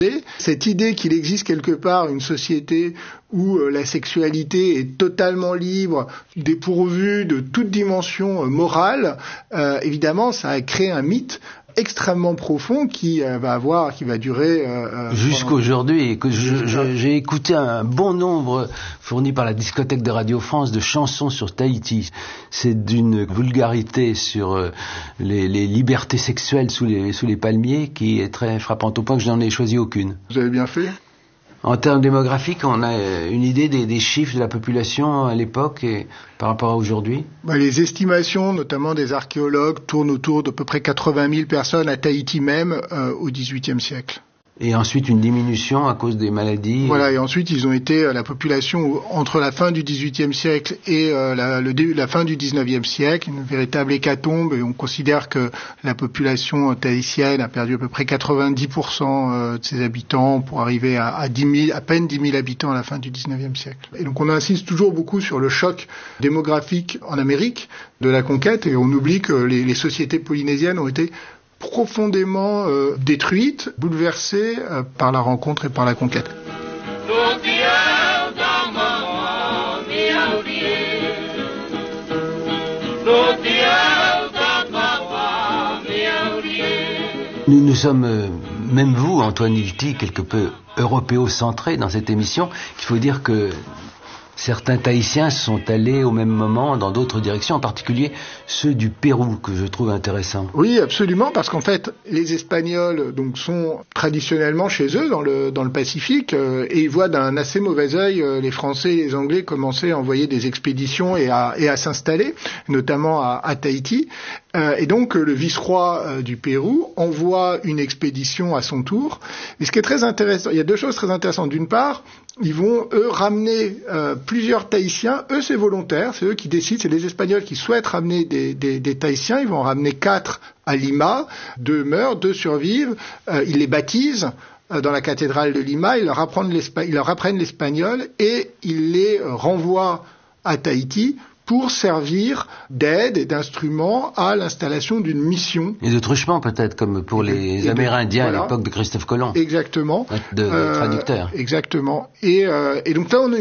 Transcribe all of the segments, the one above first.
Cette idée qu'il existe quelque part une société où la sexualité est totalement libre, dépourvue de toute dimension morale, évidemment, ça a créé un mythe extrêmement profond qui va durer jusqu'aujourd'hui, et que j'ai écouté un bon nombre fourni par la discothèque de Radio France de chansons sur Tahiti. C'est d'une vulgarité sur les libertés sexuelles sous les palmiers qui est très frappante, au point que je n'en ai choisi aucune. Vous avez bien fait. En termes démographiques, on a une idée des chiffres de la population à l'époque et par rapport à aujourd'hui? Les estimations, notamment des archéologues, tournent autour d'à peu près 80 000 personnes à Tahiti même au XVIIIe siècle. Et ensuite une diminution à cause des maladies. Voilà, et ensuite ils ont été la population entre la fin du XVIIIe siècle et la fin du XIXe siècle, une véritable hécatombe, et on considère que la population tahitienne a perdu à peu près 90% de ses habitants pour arriver à peine 10 000 habitants à la fin du XIXe siècle. Et donc on insiste toujours beaucoup sur le choc démographique en Amérique de la conquête, et on oublie que les sociétés polynésiennes ont été profondément détruite, bouleversée par la rencontre et par la conquête. Nous sommes, même vous, Antoine Hilty, quelque peu européocentré dans cette émission. Il faut dire que certains Tahitiens sont allés au même moment dans d'autres directions, en particulier ceux du Pérou, que je trouve intéressants. Oui, absolument, parce qu'en fait, les Espagnols donc sont traditionnellement chez eux dans le Pacifique, et ils voient d'un assez mauvais œil les Français et les Anglais commencer à envoyer des expéditions et à s'installer, notamment à Tahiti. Et donc le vice-roi du Pérou envoie une expédition à son tour. Et ce qui est très intéressant, il y a deux choses très intéressantes. D'une part, ils vont, eux, ramener plusieurs Tahitiens. Eux, c'est volontaire, c'est eux qui décident, c'est les Espagnols qui souhaitent ramener des Tahitiens. Ils vont en ramener 4 à Lima, 2 meurent, 2 survivent. Ils les baptisent dans la cathédrale de Lima, ils leur apprennent l'espagnol et ils les renvoient à Tahiti pour servir d'aide et d'instrument à l'installation d'une mission. Et de truchement peut-être, comme pour les Amérindiens à l'époque de Christophe Colomb. Exactement. De traducteur. Exactement. Et donc là, on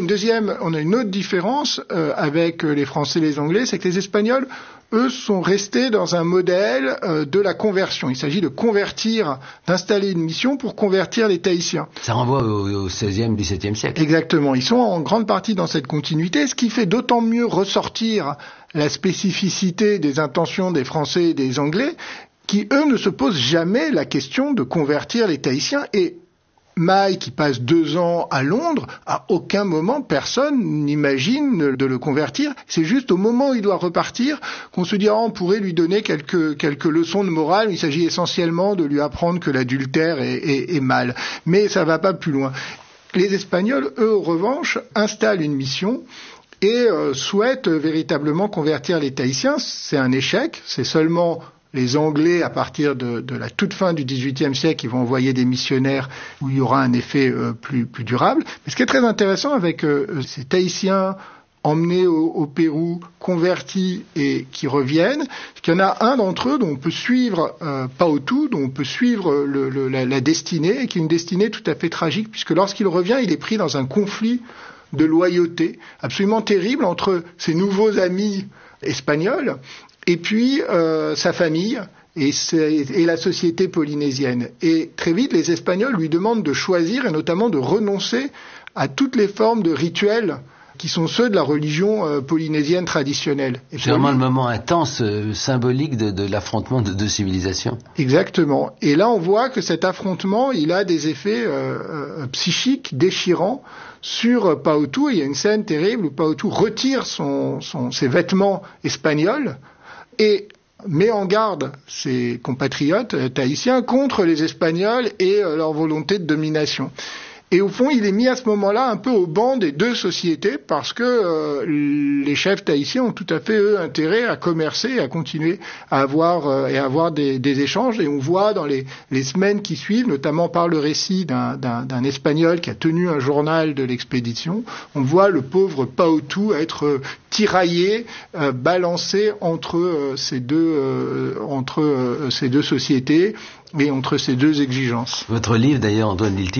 a une autre différence avec les Français et les Anglais, c'est que les Espagnols, eux, sont restés dans un modèle de la conversion. Il s'agit de convertir, d'installer une mission pour convertir les Tahitiens. Ça renvoie au XVIe, XVIIe siècle. Exactement. Ils sont en grande partie dans cette continuité, ce qui fait d'autant mieux ressortir la spécificité des intentions des Français et des Anglais, qui, eux, ne se posent jamais la question de convertir les Tahitiens. Et Maille, qui passe 2 ans à Londres, à aucun moment personne n'imagine de le convertir. C'est juste au moment où il doit repartir qu'on se dit on pourrait lui donner quelques leçons de morale. Il s'agit essentiellement de lui apprendre que l'adultère est mal. Mais ça va pas plus loin. Les Espagnols, eux, en revanche, installent une mission et souhaitent véritablement convertir les Tahitiens. C'est un échec. C'est seulement les Anglais, à partir de la toute fin du XVIIIe siècle, ils vont envoyer des missionnaires où il y aura un effet plus durable. Mais ce qui est très intéressant avec ces Tahitiens emmenés au Pérou, convertis et qui reviennent, c'est qu'il y en a un d'entre eux dont on peut suivre Paotu, dont on peut suivre la destinée, et qui est une destinée tout à fait tragique, puisque lorsqu'il revient, il est pris dans un conflit de loyauté absolument terrible entre ses nouveaux amis espagnols et puis sa famille et la société polynésienne. Et très vite, les Espagnols lui demandent de choisir et notamment de renoncer à toutes les formes de rituels qui sont ceux de la religion polynésienne traditionnelle. C'est vraiment le moment intense, symbolique de l'affrontement de deux civilisations. Exactement. Et là, on voit que cet affrontement, il a des effets psychiques déchirants sur Paotu. Il y a une scène terrible où Paotu retire ses vêtements espagnols et met en garde ses compatriotes tahitiens contre les Espagnols et leur volonté de domination. Et au fond, il est mis à ce moment-là un peu au banc des deux sociétés parce que les chefs tahitiens ont tout à fait, eux, intérêt à commercer, à continuer à avoir des échanges. Et on voit dans les semaines qui suivent, notamment par le récit d'un Espagnol qui a tenu un journal de l'expédition, on voit le pauvre Paotu être tiraillé, balancé entre ces deux sociétés et entre ces deux exigences. Votre livre, d'ailleurs, Antoine Lilti,